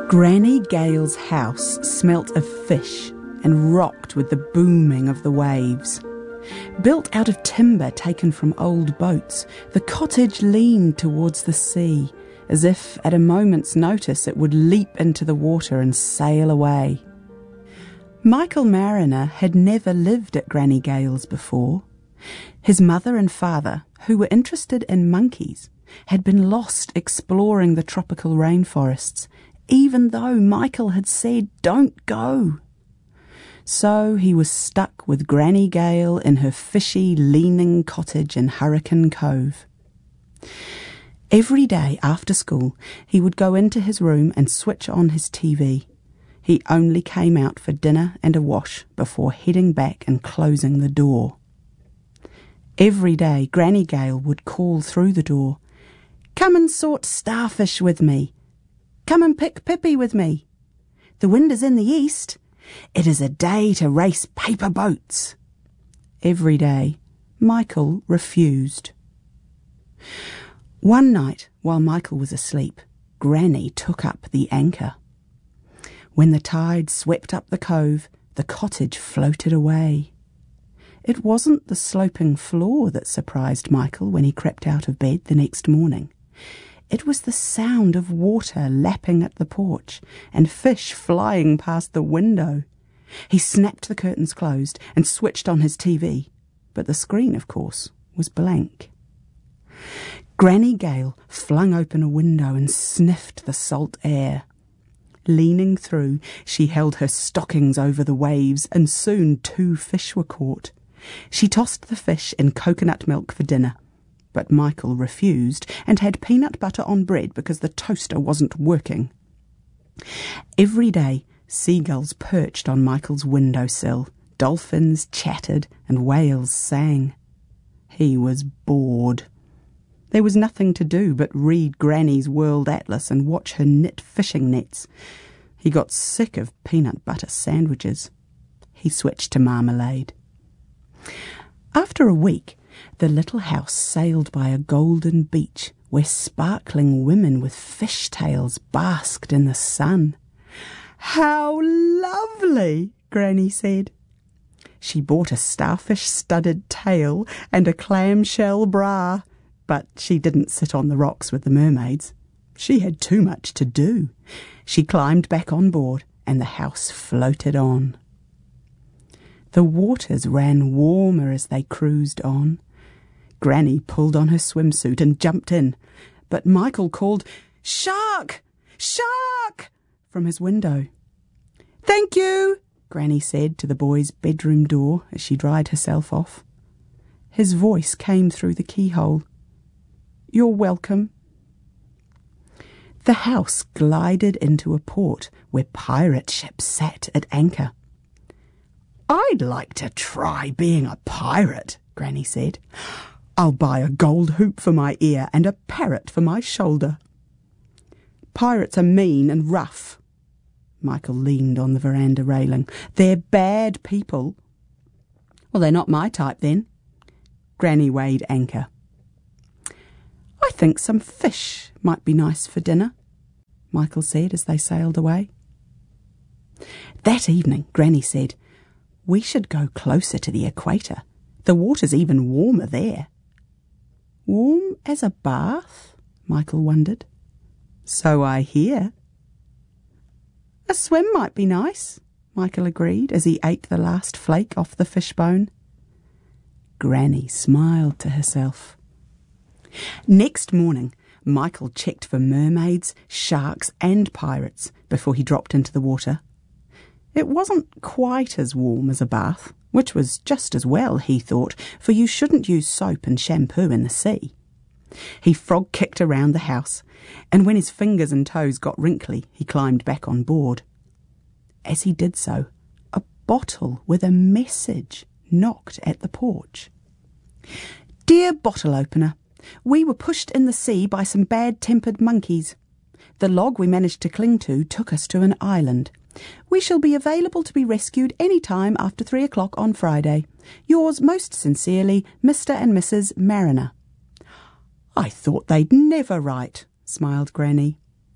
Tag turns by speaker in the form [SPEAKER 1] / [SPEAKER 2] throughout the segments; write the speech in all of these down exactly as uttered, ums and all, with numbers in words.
[SPEAKER 1] Granny Gale's house smelt of fish and rocked with the booming of the waves. Built out of timber taken from old boats, the cottage leaned towards the sea, as if at a moment's notice it would leap into the water and sail away. Michael Mariner had never lived at Granny Gale's before. His mother and father, who were interested in monkeys, had been lost exploring the tropical rainforests, even though Michael had said, "Don't go." So he was stuck with Granny Gale in her fishy, leaning cottage in Hurricane Cove. Every day after school, he would go into his room and switch on his T V. He only came out for dinner and a wash before heading back and closing the door. Every day, Granny Gale would call through the door, "Come and sort starfish with me. Come and pick Pippi with me. The wind is in the east. It is a day to race paper boats." Every day, Michael refused. One night, while Michael was asleep, Granny took up the anchor. When the tide swept up the cove, the cottage floated away. It wasn't the sloping floor that surprised Michael when he crept out of bed the next morning. It was the sound of water lapping at the porch and fish flying past the window. He snapped the curtains closed and switched on his T V, but the screen, of course, was blank. Granny Gale flung open a window and sniffed the salt air. Leaning through, she held her stockings over the waves, and soon two fish were caught. She tossed the fish in coconut milk for dinner, but Michael refused and had peanut butter on bread because the toaster wasn't working. Every day, seagulls perched on Michael's windowsill, dolphins chattered, and whales sang. He was bored. There was nothing to do but read Granny's World Atlas and watch her knit fishing nets. He got sick of peanut butter sandwiches. He switched to marmalade. After a week, the little house sailed by a golden beach where sparkling women with fish tails basked in the sun. "How lovely!" Granny said. She bought a starfish-studded tail and a clamshell bra, but she didn't sit on the rocks with the mermaids. She had too much to do. She climbed back on board, and the house floated on. The waters ran warmer as they cruised on. Granny pulled on her swimsuit and jumped in, but Michael called, "Shark! Shark!" from his window. "Thank you," Granny said to the boy's bedroom door as she dried herself off. His voice came through the keyhole. "You're welcome." The house glided into a port where pirate ships sat at anchor. "I'd like to try being a pirate," Granny said. "I'll buy a gold hoop for my ear and a parrot for my shoulder." "Pirates are mean and rough." Michael leaned on the veranda railing. "They're bad people." "Well, they're not my type then." Granny weighed anchor. "I think some fish might be nice for dinner," Michael said as they sailed away. That evening, Granny said, "We should go closer to the equator. The water's even warmer there." "Warm as a bath?" Michael wondered. "So I hear." "A swim might be nice," Michael agreed as he ate the last flake off the fishbone. Granny smiled to herself. Next morning, Michael checked for mermaids, sharks and pirates before he dropped into the water. It wasn't quite as warm as a bath, which was just as well, he thought, for you shouldn't use soap and shampoo in the sea. He frog-kicked around the house, and when his fingers and toes got wrinkly, he climbed back on board. As he did so, a bottle with a message knocked at the porch. "Dear bottle opener, we were pushed in the sea by some bad-tempered monkeys. The log we managed to cling to took us to an island. We shall be available to be rescued any time after three o'clock on Friday. Yours most sincerely, Mister and Missus Mariner." "I thought they'd never write," smiled Granny. "And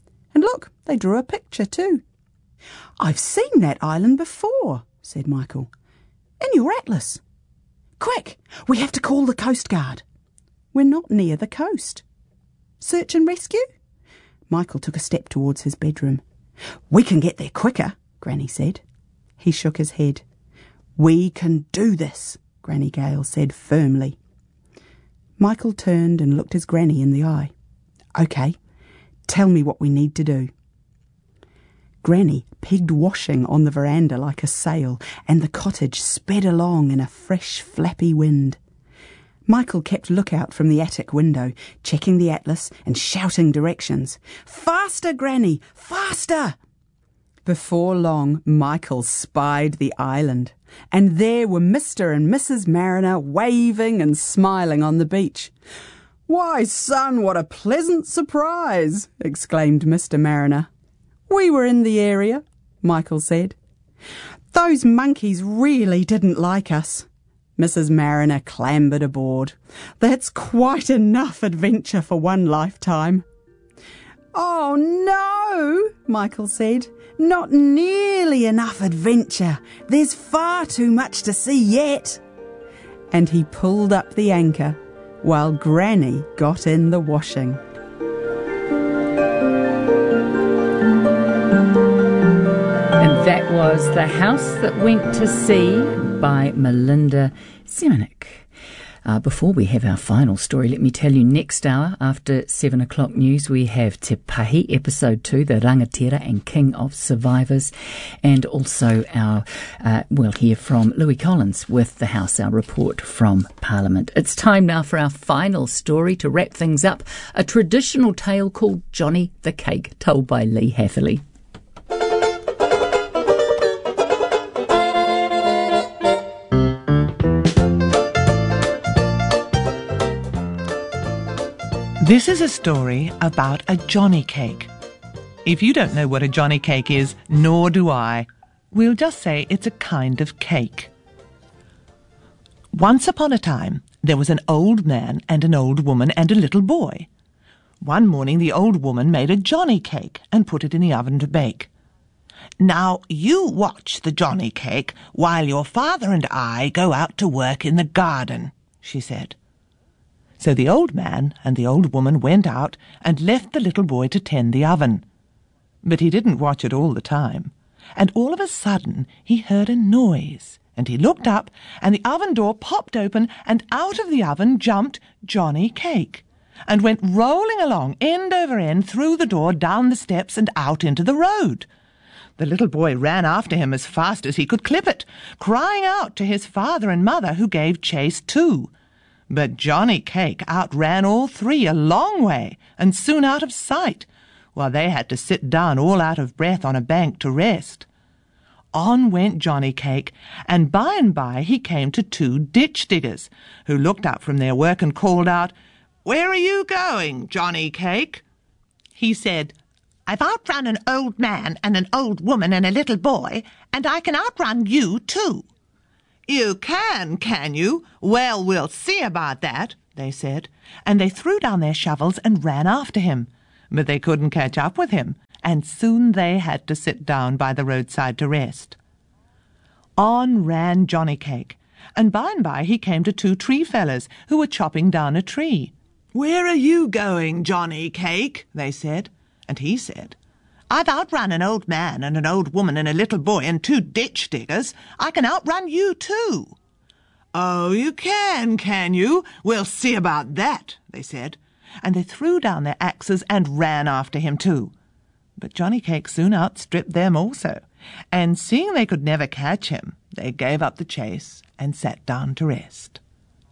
[SPEAKER 1] look, they drew a picture too. I've seen that island before, said Michael. In your atlas. Quick, we have to call the Coast Guard. We're not near the coast. Search and rescue? Michael took a step towards his bedroom. We can get there quicker, Granny said. He shook his head. We can do this, Granny Gale said firmly. Michael turned and looked his granny in the eye. OK, tell me what we need to do. Granny pegged washing on the veranda like a sail, and the cottage sped along in a fresh, flappy wind. Michael kept lookout from the attic window, checking the atlas and shouting directions. Faster, Granny, faster! Before long, Michael spied the island, and there were Mister and Missus Mariner waving and smiling on the beach. Why, son, what a pleasant surprise, exclaimed Mister Mariner. We were in the area, Michael said. Those monkeys really didn't like us. Missus Mariner clambered aboard. That's quite enough adventure for one lifetime. Oh no, Michael said. Not nearly enough adventure. There's far too much to see yet. And he pulled up the anchor while Granny got in the washing.
[SPEAKER 2] And that was The House That Went to Sea by Melinda Semenuk. Uh, before we have our final story, let me tell you, next hour after seven o'clock news, we have Te Pahi, episode two, the Rangatira and King of Survivors, and also our, uh, we'll hear from Louis Collins with the House, our report from Parliament. It's time now for our final story to wrap things up, a traditional tale called Johnny the Cake, told by Lee Hatherley.
[SPEAKER 3] This is a story about a Johnny cake. If you don't know what a Johnny cake is, nor do I, we'll just say it's a kind of cake. Once upon a time, there was an old man and an old woman and a little boy. One morning, the old woman made a Johnny cake and put it in the oven to bake. Now, you watch the Johnny cake while your father and I go out to work in the garden, she said. So the old man and the old woman went out and left the little boy to tend the oven. But he didn't watch it all the time, and all of a sudden he heard a noise, and he looked up, and the oven door popped open, and out of the oven jumped Johnny Cake, and went rolling along end over end through the door, down the steps, and out into the road. The little boy ran after him as fast as he could clip it, crying out to his father and mother, who gave chase too. But Johnny Cake outran all three a long way, and soon out of sight, while they had to sit down all out of breath on a bank to rest. On went Johnny Cake, and by and by he came to two ditch diggers, who looked up from their work and called out, "Where are you going, Johnny Cake?" He said, "I've outrun an old man and an old woman and a little boy, and I can outrun you too." "You can, can you? Well, we'll see about that," they said, and they threw down their shovels and ran after him. But they couldn't catch up with him, and soon they had to sit down by the roadside to rest. On ran Johnny Cake, and by and by he came to two tree fellers who were chopping down a tree. "Where are you going, Johnny Cake?" they said, and he said, "I've outrun an old man and an old woman and a little boy and two ditch diggers. I can outrun you too." "Oh, you can, can you? We'll see about that," they said, and they threw down their axes and ran after him too. But Johnny Cake soon outstripped them also, and seeing they could never catch him, they gave up the chase and sat down to rest.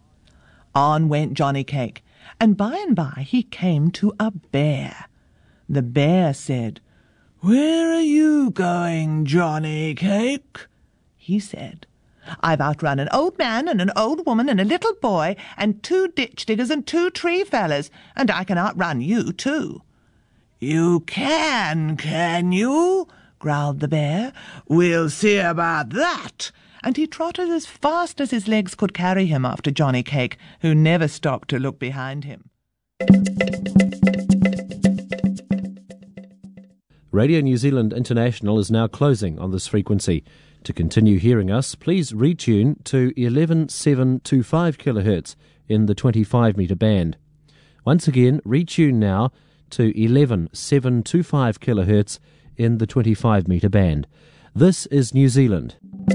[SPEAKER 3] On went Johnny Cake, and by and by he came to a bear. The bear said, "Where are you going, Johnny Cake?" He said, "I've outrun an old man and an old woman and a little boy and two ditch diggers and two tree fellers, and I can outrun you too." "You can, can you?" growled the bear. "We'll see about that." And he trotted as fast as his legs could carry him after Johnny Cake, who never stopped to look behind him.
[SPEAKER 4] Radio New Zealand International is now closing on this frequency. To continue hearing us, please retune to eleven seven twenty-five kilohertz in the twenty-five metre band. Once again, retune now to eleven seven twenty-five kilohertz in the twenty-five metre band. This is New Zealand.